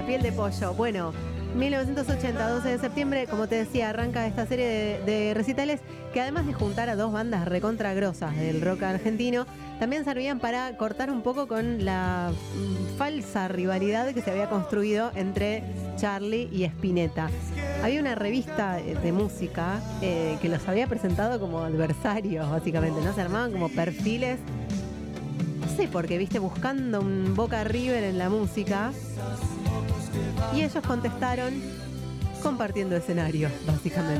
piel de pollo. Bueno, 1980, 12 de septiembre, como te decía, arranca esta serie de recitales que además de juntar a dos bandas recontragrosas del rock argentino, también servían para cortar un poco con la falsa rivalidad que se había construido entre Charly y Spinetta. Había una revista de música que los había presentado como adversarios, básicamente, ¿no? Se armaban como perfiles, no sé por qué, viste, buscando un Boca River en la música. Y ellos contestaron compartiendo escenario, básicamente.